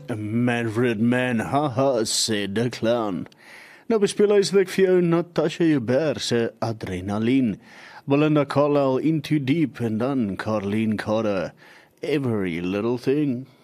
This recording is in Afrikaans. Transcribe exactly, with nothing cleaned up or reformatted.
Manfred Man, haha, sê de clown. Nou bespeel huiswerk vir jou Natasha Joubert se Adrenaline, Belinda Carlisle Into Deep en dan Carlene Carter, Every Little Thing.